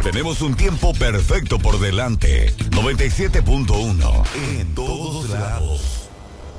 Tenemos un tiempo perfecto por delante. 97.1 en todos lados.